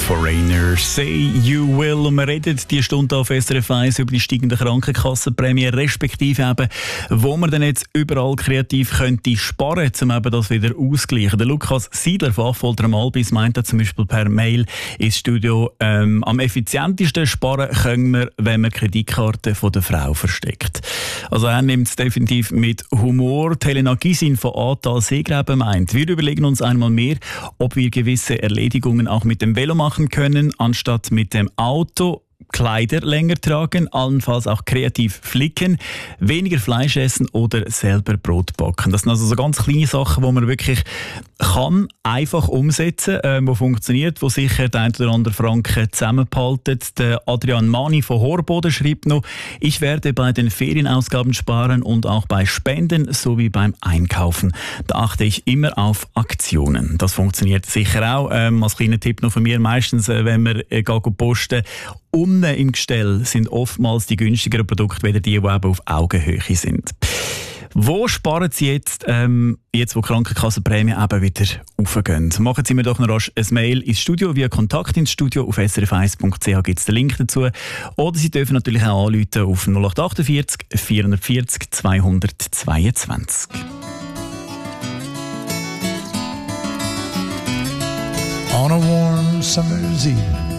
Foreigner, Say You Will. Und wir reden diese Stunde auf SRF 1 über die steigenden Krankenkassenprämie, respektive eben, wo man denn jetzt überall kreativ könnte sparen, um eben das wieder auszugleichen. Der Lukas Siedler von Affolter am Albis meint zum Beispiel per Mail ins Studio, am effizientesten sparen können wir, wenn man die Kreditkarte von der Frau versteckt. Also er nimmt es definitiv mit Humor. Helena Gysin von Atal Seegräben meint, wir überlegen uns einmal mehr, ob wir gewisse Erledigungen auch mit dem Velo machen können, anstatt mit dem Auto. Kleider länger tragen, allenfalls auch kreativ flicken, weniger Fleisch essen oder selber Brot backen. Das sind also so ganz kleine Sachen, die man wirklich kann einfach umsetzen, die funktioniert, wo sicher der ein oder andere Franken zusammenhaltet. Der Adrian Mani von Horboden schreibt noch, ich werde bei den Ferienausgaben sparen und auch bei Spenden sowie beim Einkaufen. Da achte ich immer auf Aktionen. Das funktioniert sicher auch. Als kleiner Tipp noch von mir, meistens, wenn wir posten, unten im Gestell sind oftmals die günstigeren Produkte, weder die eben auf Augenhöhe sind. Wo sparen Sie jetzt, jetzt wo Krankenkassenprämien eben wieder raufgehen? Machen Sie mir doch noch rasch ein Mail ins Studio via Kontakt ins Studio. Auf srf1.ch gibt es den Link dazu. Oder Sie dürfen natürlich auch anrufen auf 0848 440 222. On a warm summer's evening,